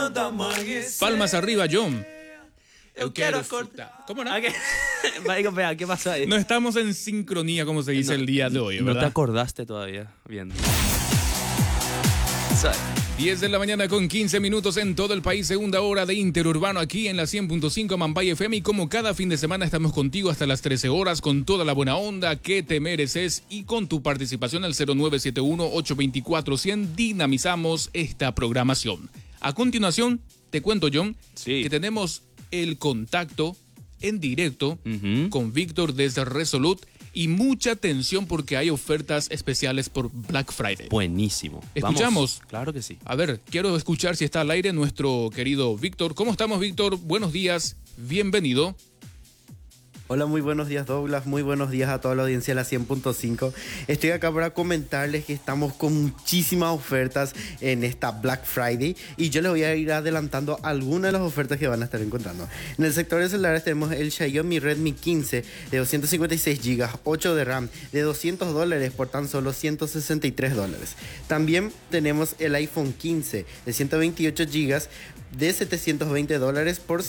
Palmas arriba, John. Eu quiero cortar. ¿Cómo no? Marico, espera, ¿qué pasó ahí? No estamos en sincronía, como se dice el día de hoy, No ¿verdad? te acordaste todavía. Bien. 10 de la mañana con 15 minutos en todo el país, segunda hora de Interurbano aquí en la 100.5 Mambay FM, y como cada fin de semana estamos contigo hasta las 13 horas con toda la buena onda que te mereces, y con tu participación al 0971-824-100 dinamizamos esta programación. A continuación, te cuento, John, que tenemos el contacto en directo con Víctor desde Resolute. Y mucha atención porque hay ofertas especiales por Black Friday. Buenísimo. ¿Escuchamos? Vamos. Claro que sí. A ver, quiero escuchar si está al aire nuestro querido Víctor. ¿Cómo estamos, Víctor? Buenos días, bienvenido. Hola, muy buenos días, Douglas, muy buenos días a toda la audiencia de la 100.5. Estoy acá para comentarles que estamos con muchísimas ofertas en esta Black Friday, y yo les voy a ir adelantando algunas de las ofertas que van a estar encontrando. En el sector de celulares tenemos el Xiaomi Redmi 15 de 256 GB, 8 de RAM, de $200 por tan solo $163. También tenemos el iPhone 15 de 128 GB de $720 por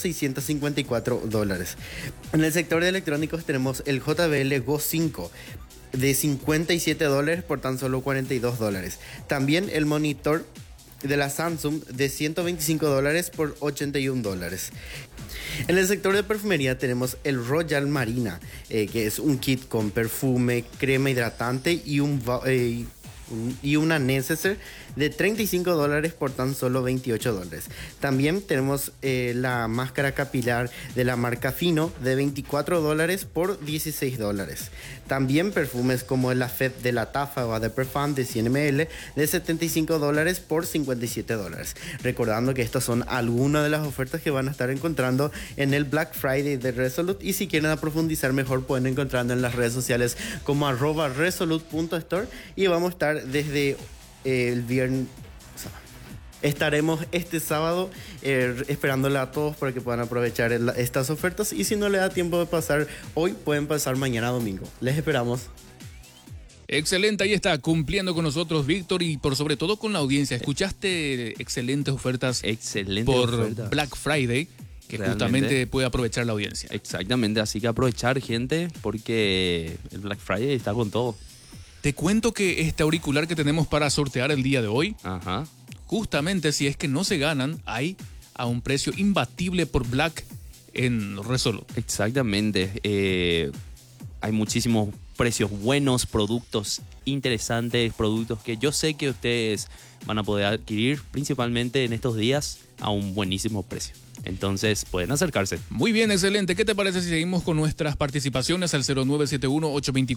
$654. En el sector de electrónicos tenemos el JBL Go 5 de $57 por tan solo $42. También el monitor de la Samsung de $125 por $81. En el sector de perfumería tenemos el Royal Marina, que es un kit con perfume, crema hidratante y una neceser de $35 por tan solo $28. También tenemos la máscara capilar de la marca Fino de $24 por $16. También perfumes como el Afet de la Tafa o de Perfum de 100 ml de $75 por $57. Recordando que estas son algunas de las ofertas que van a estar encontrando en el Black Friday de Resolute, y si quieren profundizar mejor pueden encontrarlo en las redes sociales como @resolute.store, y vamos a estar desde el viernes. Estaremos este sábado esperándole a todos para que puedan aprovechar estas ofertas, y si no les da tiempo de pasar hoy, pueden pasar mañana domingo. Les esperamos. Excelente, ahí está, cumpliendo con nosotros Víctor, y por sobre todo con la audiencia. Escuchaste excelentes ofertas por Black Friday, que realmente justamente puede aprovechar la audiencia. Exactamente, así que aprovechar, gente, porque el Black Friday está con todo. Te cuento que este auricular que tenemos para sortear el día de hoy, justamente si es que no se ganan, hay a un precio imbatible por Black en Resolute. Exactamente. Hay muchísimos precios buenos, productos interesantes, productos que yo sé que ustedes van a poder adquirir principalmente en estos días a un buenísimo precio. Entonces pueden acercarse. Muy bien, excelente. ¿Qué te parece si seguimos con nuestras participaciones al 0971-824?